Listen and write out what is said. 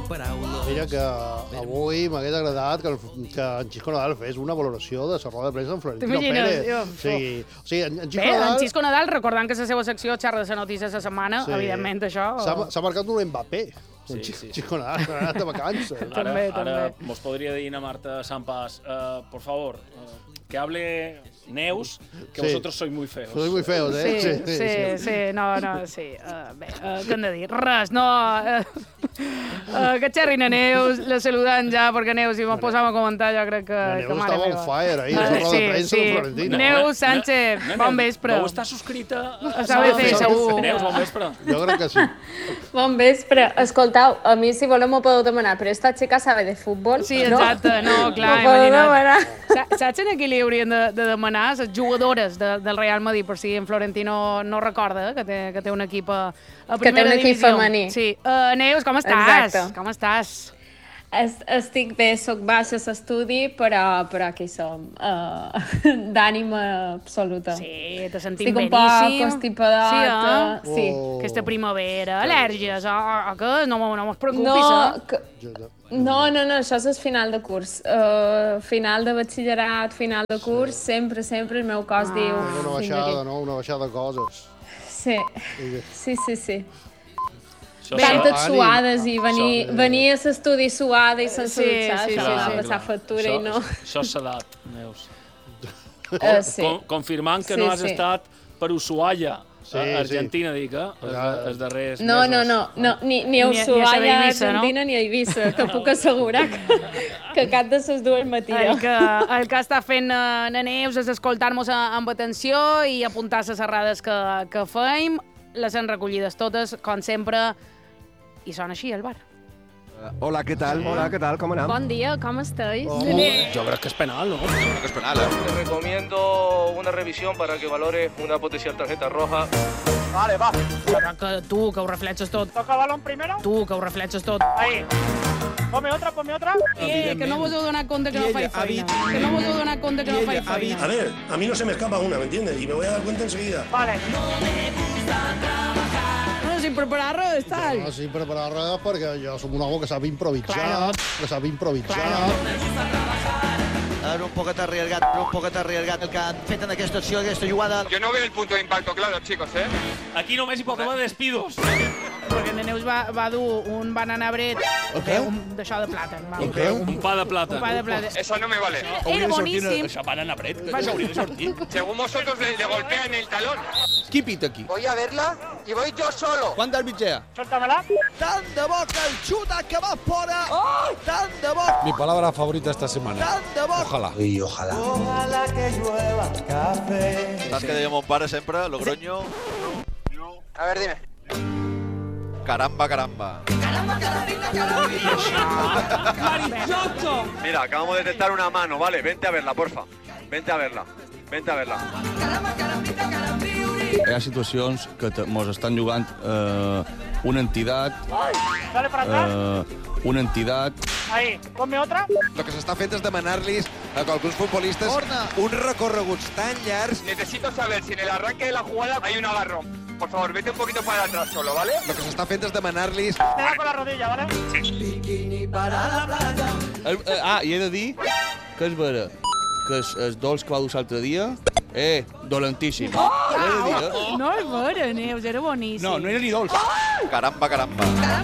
Mira que avui m'hagués agradat que en Xisco Nadal fes una valoració de la roda de premsa amb Florentino Pérez. Sí. O sigui, en Xisco Bé, Nadal... en Xisco Nadal, recordant que la seva secció xerra de la notícia de la setmana, evidentment això... S'ha marcat un Mbappé. Xisco Nadal, ha anat de vacances. Ara mos podria dir a Marta Sampas, por favor, que hable Neus, que vosotros sois muy feos. Sois muy feos, eh? Sí. Bé, què hem de dir? Res, no... Que xerrin a Neus, la saludant ja, perquè Neus, si mos posam a comentar, jo crec que... Neus estava on fire, ahir, la roda de premsa de Florentino. Neus Sánchez, bon vespre. Vau estar subscrita a ABC, segur. Neus, bon vespre. Jo crec que sí. Bon vespre. Escoltau, a mi, si voleu, m'ho podeu demanar, però esta xica sabe de futbol, Sí, exacte, no, clar, m'ho podeu demanar. Saps en qui li haurien de demanar? Les jugadores del Real Madrid, per si en Florentino no recorda que té un equip a primera divisió. Que té un equip femení. Sí. Neus, com estàs? Exacte. Com estàs? Estic bé, soc baixa a l'estudi, però aquí som. D'ànima absoluta. Sí, te sentim Estic un beníssim. poc constipadota. Sí. Aquesta primavera, al·lèrgies, que no mos preocupis, No, això és el final de curs. Final de batxillerat, final de curs, sempre el meu cos diu... Una baixada, no? Una baixada de coses. Sí. Tantes suades i venir a l'estudi suada i sense dutxar, això va passar factura i no... Això és l'edat, Neus. Sí. Confirmant que no has estat per Ushuaia, Argentina, dic, els darrers mesos. No, ni a Ushuaia, Argentina, ni a Eivissa, que puc assegurar que cap de les dues matira. El que està fent na Neus és escoltar-nos amb atenció i apuntar les errades que feim. Les han recollides totes, com sempre, i sona així, el bar. Hola, ¿qué tal? Hola, ¿qué tal? ¿Cómo anam? Bon dia, com estáis? Jo crec que és penal, no? Creo que es penal, ¿eh? Le recomiendo una revisión para que valore una potencial tarjeta roja. Vale, va. Que tu, que ho reflexes tot. Toca balón primero. Tu, que ho reflexes tot. Ahí. Ponme otra. Que no vos heu donat compte que no faig feina. Que no vos heu donat compte que no faig feina. A ver, a mí no se me escapa una, ¿me entiendes? Y me voy a dar cuenta enseguida. Vale. No, sin preparar res, tal. No, sin preparar res, perquè jo som un home que sap improvisar, Claro. que sap improvisar. Ara un poquet arriesgat el que han fet en aquesta acció, aquesta jugada. Yo no veo el punto de impacto claro, chicos, ¿eh? Aquí només hi pot haver despidos. Perquè la Neus va dur un banana bread d'això de plàtan. Un pa de plata. Un pa de plàtan. Eso no me vale. Era boníssim. Això banana bread, que s'hauria de sortir. Según vosotros le golpean el talón. Qui pita aquí? Voy a verla y voy yo solo. Quant d'arbitrea? Suéltamela. Tant de bo que el xuta que va fora! Tant de bo! Mi palabra favorita esta semana. Tant de bo! Ojalá. I ojalá. Saps que deia mon pare sempre, Logroño? A ver, dime. Caramba. Mira, acabamos de detectar una mano, vale, vente a verla, porfa. Vente a verla. Hi ha situacions que mos estan jugant una entitat... Dale para atrás. Una entitat... Ahí. Ponme otra. Lo que s'està fent és demanar-los a alguns futbolistes uns recorreguts tan llargs. Necesito saber si en el arranque de la jugada hay un agarrón. Por favor, vete un poquito para atrás solo, ¿vale? Lo que s'està fent és demanar-los... Te da con la rodilla, ¿vale? I he de dir que és vera que els dolç que va dur l'altre dia, dolentíssim. No és vera, Neus, era boníssim. No era ni dolç. Caramba.